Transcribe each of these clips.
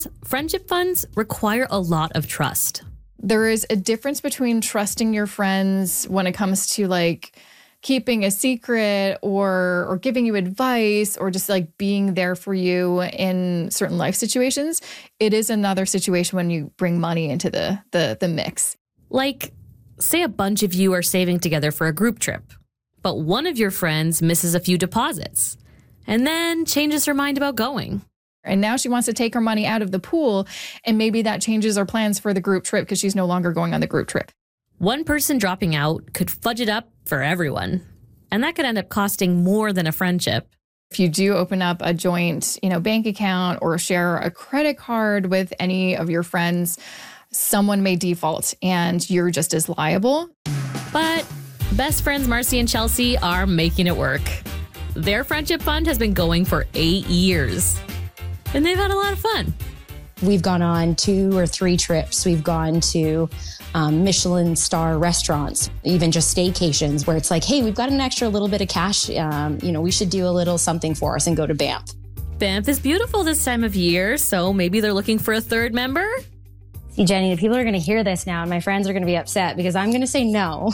Friendship funds require a lot of trust. There is a difference between trusting your friends when it comes to like keeping a secret or giving you advice or just like being there for you in certain life situations. It is another situation when you bring money into the mix. Like, say a bunch of you are saving together for a group trip, but one of your friends misses a few deposits and then changes her mind about going. And now she wants to take her money out of the pool, and maybe that changes her plans for the group trip because she's no longer going on the group trip. One person dropping out could fudge it up for everyone, and that could end up costing more than a friendship. If you do open up a joint, bank account or share a credit card with any of your friends, someone may default and you're just as liable. But best friends Marcy and Chelsea are making it work. Their friendship fund has been going for 8 years. And they've had a lot of fun. We've gone on 2 or 3 trips. We've gone to Michelin star restaurants, even just staycations where it's like, hey, we've got an extra little bit of cash. We should do a little something for us and go to Banff. Banff is beautiful this time of year, so maybe they're looking for a third member? See, Jenny, the people are going to hear this now and my friends are going to be upset because I'm going to say no.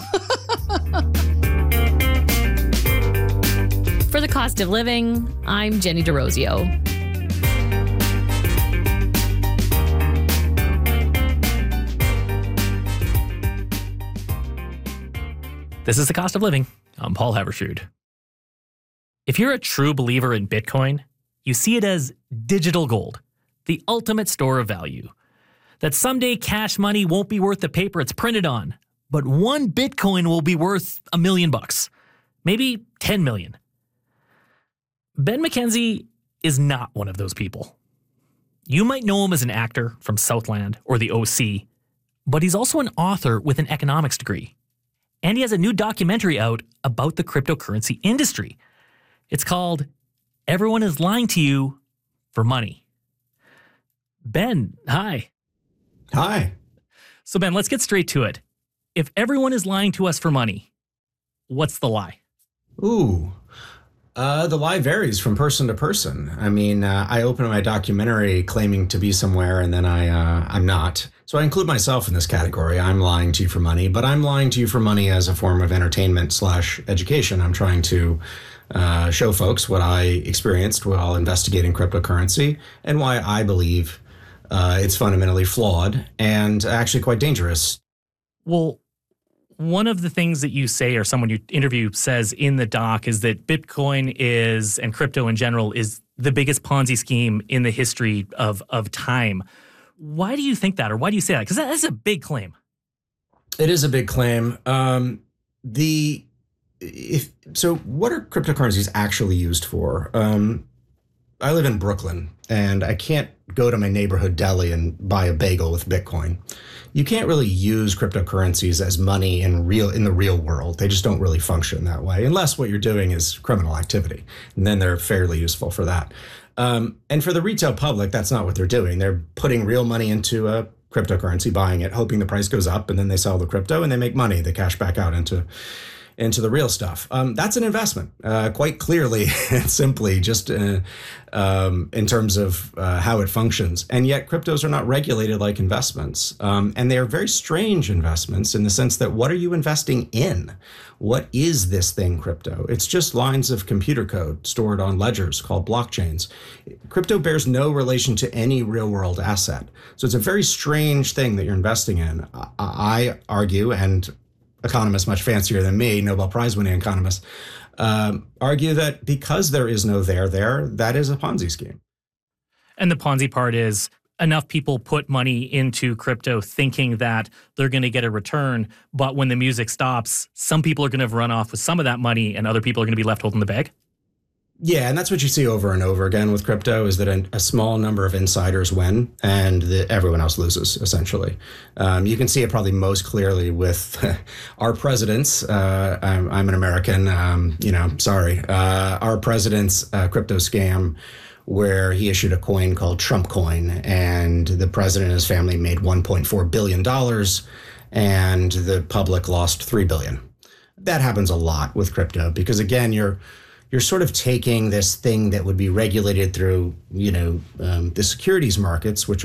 For The Cost of Living, I'm Jenny DeRosio. This is The Cost of Living. I'm Paul Havershood. If you're a true believer in Bitcoin, you see it as digital gold, the ultimate store of value. That someday cash money won't be worth the paper it's printed on, but 1 Bitcoin will be worth $1 million, maybe 10 million. Ben McKenzie is not one of those people. You might know him as an actor from Southland or The OC, but he's also an author with an economics degree. And he has a new documentary out about the cryptocurrency industry. It's called Everyone is Lying to You for Money. Ben, hi. Hi. So Ben, let's get straight to it. If everyone is lying to us for money, what's the lie? The lie varies from person to person. I mean, I open my documentary claiming to be somewhere and then I'm not. So I include myself in this category. I'm lying to you for money, but I'm lying to you for money as a form of entertainment/education. I'm trying to show folks what I experienced while investigating cryptocurrency and why I believe it's fundamentally flawed and actually quite dangerous. Well, one of the things that you say or someone you interview says in the doc is that Bitcoin is, and crypto in general, is the biggest Ponzi scheme in the history of time. Why do you think that, or why do you say that? Because that's a big claim. It is a big claim. So what are cryptocurrencies actually used for? I live in Brooklyn, and I can't go to my neighborhood deli and buy a bagel with Bitcoin. You can't really use cryptocurrencies as money in the real world. They just don't really function that way, unless what you're doing is criminal activity. And then they're fairly useful for that. And for the retail public, that's not what they're doing. They're putting real money into a cryptocurrency, buying it, hoping the price goes up, and then they sell the crypto and they make money. They cash back out into the real stuff. That's an investment, quite clearly and simply, just in terms of how it functions. And yet cryptos are not regulated like investments. And they are very strange investments in the sense that what are you investing in? What is this thing, crypto? It's just lines of computer code stored on ledgers called blockchains. Crypto bears no relation to any real world asset. So it's a very strange thing that you're investing in. I argue, and economists much fancier than me, Nobel Prize winning economists, argue that because there is no there, that is a Ponzi scheme. And the Ponzi part is enough people put money into crypto thinking that they're going to get a return, but when the music stops, some people are going to run off with some of that money and other people are going to be left holding the bag? Yeah, and that's what you see over and over again with crypto, is that a small number of insiders win and everyone else loses, essentially. You can see it probably most clearly with our president's, I'm an American, our president's crypto scam, where he issued a coin called Trump coin, and the president and his family made $1.4 billion, and the public lost $3 billion. That happens a lot with crypto because, again, you're sort of taking this thing that would be regulated through, the securities markets, which